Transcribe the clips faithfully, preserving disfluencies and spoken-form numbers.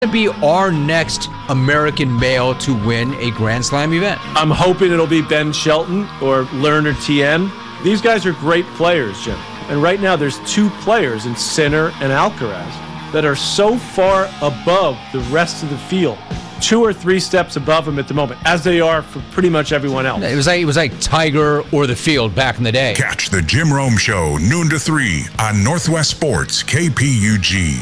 to be our next American male to win a Grand Slam event? I'm hoping it'll be Ben Shelton or Lerner T M. These guys are great players, Jim. And right now there's two players in Sinner and Alcaraz that are so far above the rest of the field, two or three steps above them at the moment, as they are for pretty much everyone else. It was like it was like Tiger or the field back in the day. Catch the Jim Rome Show noon to three on Northwest Sports K P U G.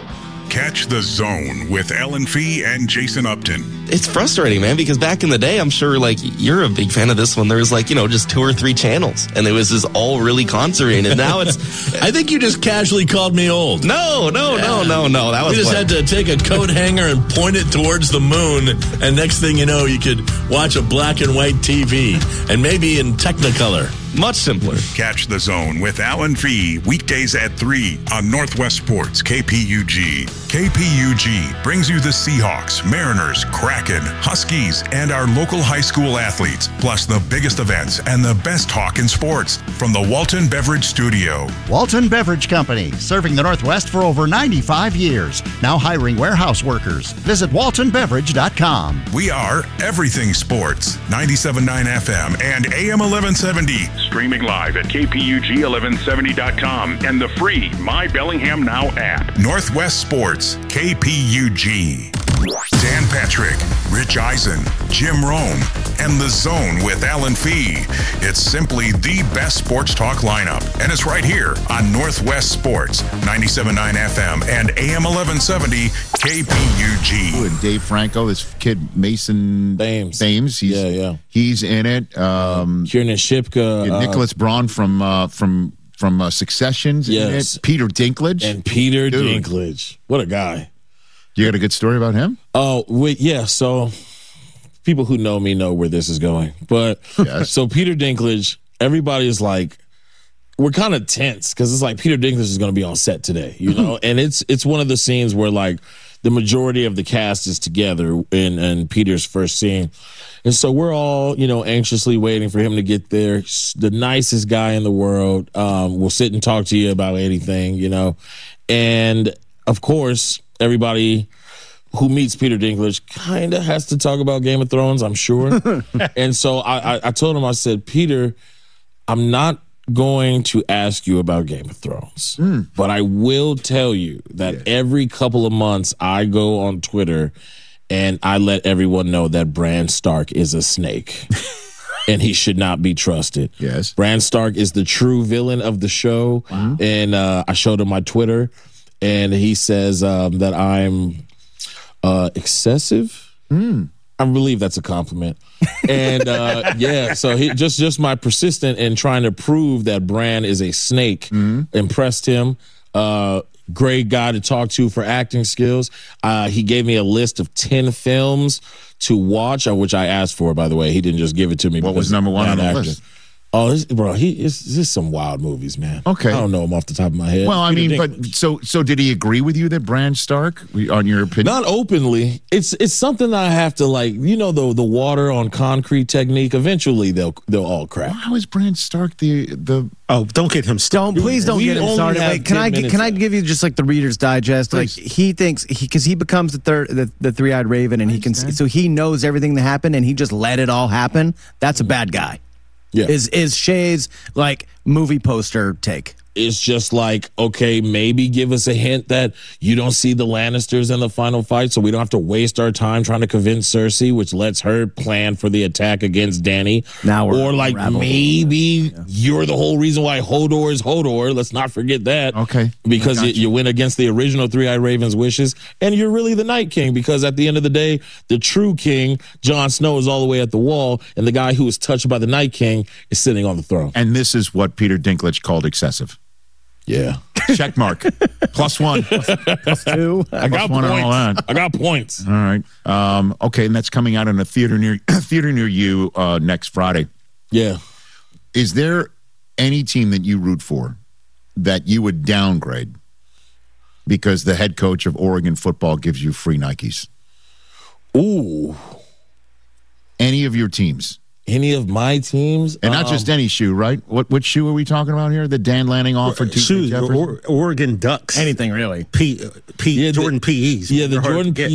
Catch the Zone with Ellen Fee and Jason Upton. It's frustrating, man, because back in the day, I'm sure, like, you're a big fan of this one. There was, like, you know, just two or three channels, and it was just all really concentrated. Now it's... I think you just casually called me old. No, no, yeah. no, no, no. That was You just what... had to take a coat hanger and point it towards the moon, and next thing you know, you could watch a black and white T V, and maybe in Technicolor. Much simpler. Catch the Zone with Alan Fee weekdays at three on Northwest Sports K P U G. K P U G brings you the Seahawks, Mariners, Kraken, Huskies, and our local high school athletes, plus the biggest events and the best talk in sports from the Walton Beverage Studio. Walton Beverage Company, serving the Northwest for over ninety-five years. Now hiring warehouse workers. Visit walton beverage dot com. We are Everything Sports, ninety-seven point nine F M and A M eleven seventy. Streaming live at K P U G eleven seventy dot com and the free My Bellingham Now app. Northwest Sports, K P U G. Dan Patrick, Rich Eisen, Jim Rome, and The Zone with Alan Fee. It's simply the best sports talk lineup, and it's right here on Northwest Sports, ninety-seven point nine F M and A M eleven seventy K P U G. And Dave Franco, this kid Mason Thames. Thames, he's, yeah, yeah. he's in it. Um, Kiernan Shipka. Uh, Nicholas Braun from uh, from from uh, Succession's yes. in it. Peter Dinklage. And Peter Dude. Dinklage. What a guy. You got a good story about him? Oh, wait, yeah. So people who know me know where this is going. But yes. So Peter Dinklage, everybody is like, we're kind of tense because it's like Peter Dinklage is going to be on set today, you know? And it's it's one of the scenes where like the majority of the cast is together in, in Peter's first scene. And so we're all, you know, anxiously waiting for him to get there. The nicest guy in the world. Um, will sit and talk to you about anything, you know? And of course, everybody who meets Peter Dinklage kind of has to talk about Game of Thrones, I'm sure. And so I, I, I told him, I said, Peter, I'm not going to ask you about Game of Thrones, mm. but I will tell you that yeah. every couple of months I go on Twitter and I let everyone know that Bran Stark is a snake. And he should not be trusted. Yes. Bran Stark is the true villain of the show. Wow. And uh, I showed him my Twitter. And he says um, that I'm uh, excessive. Mm. I believe that's a compliment. And uh, yeah, so he just just my persistent in trying to prove that Bran is a snake mm-hmm. impressed him. Uh, great guy to talk to for acting skills. Uh, he gave me a list of ten films to watch, which I asked for, by the way. He didn't just give it to me. What was number one on the acting. list? Oh, this, bro, he it's just some wild movies, man. Okay, I don't know him off the top of my head. Well, I Peter mean, Dinklage. but so so did he agree with you that Bran Stark, on your opinion? Not openly. It's it's something that I have to like. You know the the water on concrete technique. Eventually they'll they'll all crack. How is Bran Stark the the? Oh, don't get him started. Don't please don't We get him only started. have Wait, can ten I minutes can I left. give you just like the Reader's Digest? Please. Like he thinks he because he becomes the third the, the three eyed raven and he can understand. so he knows everything that happened and he just let it all happen. That's a bad guy. Yeah. Is is Shay's like movie poster take? It's just like, okay, maybe give us a hint that you don't see the Lannisters in the final fight, so we don't have to waste our time trying to convince Cersei, which lets her plan for the attack against Dany. Now we're or like unraveled. maybe Yeah. you're the whole reason why Hodor is Hodor. Let's not forget that. Okay. Because I you, got you. you went against the original Three-Eyed Raven's wishes, and you're really the Night King, because at the end of the day, the true king, Jon Snow, is all the way at the wall, and the guy who was touched by the Night King is sitting on the throne. And this is what Peter Dinklage called excessive. Yeah. Check mark. Plus one. Plus two. I got one points. and all that. I got points. All right. Um, okay, and that's coming out in a theater near theater near you uh, next Friday. Yeah. Is there any team that you root for that you would downgrade because the head coach of Oregon football gives you free Nikes? Ooh. Any of your teams? Any of my teams? And not Um, just any shoe, right? What what shoe are we talking about here? The Dan Lanning offered to Shoes, Jefferson? or, Oregon Ducks. Anything really. P, P, Yeah, the- Jordan P Es. Yeah, the They're hard Jordan to get. P